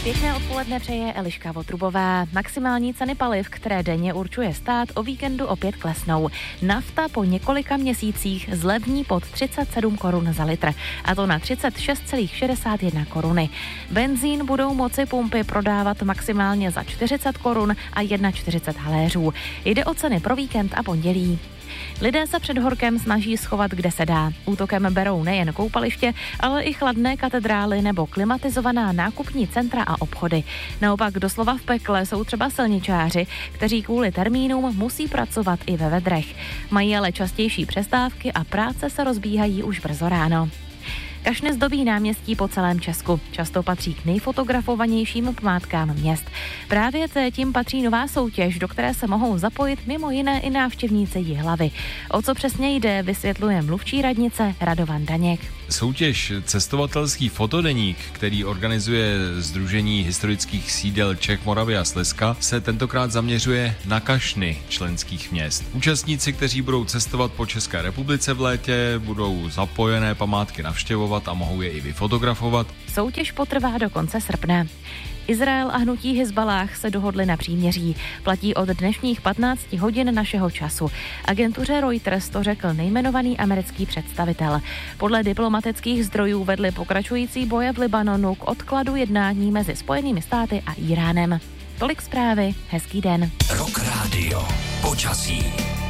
Pěkné odpoledne přeje Eliška Votrubová. Maximální ceny paliv, které denně určuje stát, o víkendu opět klesnou. Nafta po několika měsících zlevní pod 37 korun za litr, a to na 36,61 koruny. Benzín budou moci pumpy prodávat maximálně za 40 korun a 41 haléřů. Jde o ceny pro víkend a pondělí. Lidé se před horkem snaží schovat, kde se dá. Útokem berou nejen koupaliště, ale i chladné katedrály nebo klimatizovaná nákupní centra a obchody. Naopak doslova v pekle jsou třeba silničáři, kteří kvůli termínům musí pracovat i ve vedrech. Mají ale častější přestávky a práce se rozbíhají už brzo ráno. Kašny zdobí náměstí po celém Česku. Často patří k nejfotografovanějším památkám měst. Právě tím patří nová soutěž, do které se mohou zapojit mimo jiné i návštěvníci Jihlavy. O co přesně jde, vysvětluje mluvčí radnice Radovan Daněk. Soutěž Cestovatelský fotodeník, který organizuje Sdružení historických sídel Čech, Moravy a Slezska, se tentokrát zaměřuje na kašny členských měst. Účastníci, kteří budou cestovat po České republice v létě, budou zapojené památky navštěvovat a mohou je i vyfotografovat. Soutěž potrvá do konce srpna. Izrael a hnutí Hizballáh se dohodli na příměří. Platí od dnešních 15 hodin našeho času. Agentuře Reuters to řekl nejmenovaný americký představitel. Podle diplomatických zdrojů vedly pokračující boje v Libanonu k odkladu jednání mezi Spojenými státy a Íránem. Tolik zprávy, hezký den. Rock Radio. Počasí.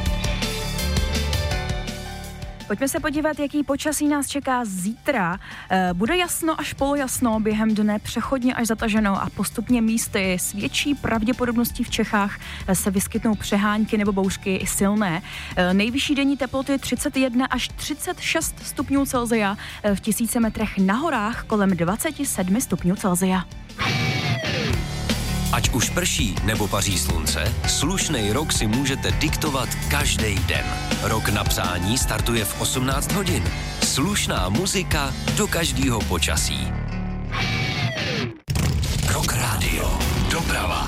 Pojďme se podívat, jaký počasí nás čeká zítra. Bude jasno až polojasno, během dne přechodně až zataženo a postupně místy s větší pravděpodobností v Čechách se vyskytnou přehánky nebo bouřky i silné. Nejvyšší denní teploty 31 až 36 stupňů Celsia, v 1000 metrech na horách kolem 27 stupňů Celsia. Ať už prší nebo paří slunce, slušnej rok si můžete diktovat každý den. Rok na přání startuje v 18 hodin. Slušná muzika do každého počasí. Rock Radio. Doprava.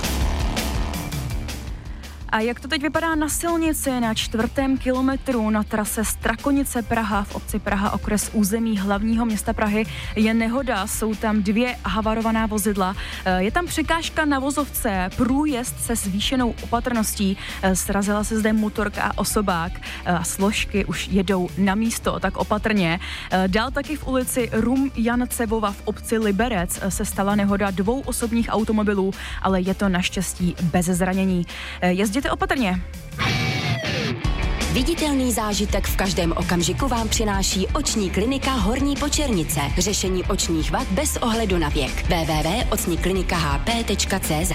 A jak to teď vypadá na silnici na 4. kilometru na trase Strakonice Praha v obci Praha okres území hlavního města Prahy je nehoda, jsou tam 2 havarovaná vozidla. Je tam překážka na vozovce, průjezd se zvýšenou opatrností, srazila se zde motorka a osobák a složky už jedou na místo, tak opatrně. Dál taky v ulici Rum Jancevova v obci Liberec se stala nehoda 2 osobních automobilů, ale je to naštěstí bez zranění. Jezděte opatrně. Viditelný zážitek v každém okamžiku vám přináší oční klinika Horní Počernice. Řešení očních vad bez ohledu na věk. www.ocniklinikahp.cz.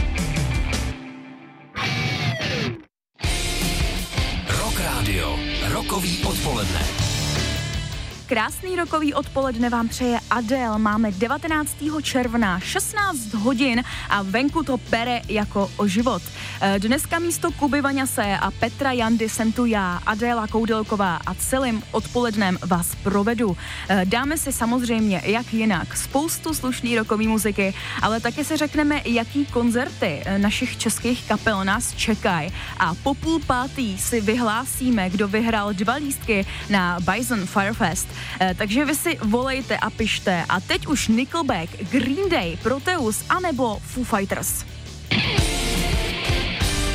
Rock Radio. Rokový odpoledne. Krásný rokový odpoledne vám přeje Adele. Máme 19. června, 16 hodin a venku to pere jako o život. Dneska místo Kuby Vaňase a Petra Jandy jsem tu já, Adéla Koudelková, a celým odpolednem vás provedu. Dáme si samozřejmě, jak jinak, spoustu slušný rokový muziky, ale také si řekneme, jaký koncerty našich českých kapel nás čekají. A po 4:30 si vyhlásíme, kdo vyhrál 2 lístky na Bison Firefest. Takže vy si volejte a pište. A teď už Nickelback, Green Day, Proteus anebo Foo Fighters.